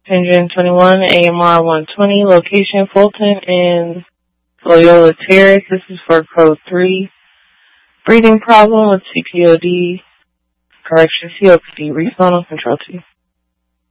121 AMR 120, location Fulton and Loyola Terrace. This is for code 3. Breathing problem with CPOD, correction, COPD, respond on control 2.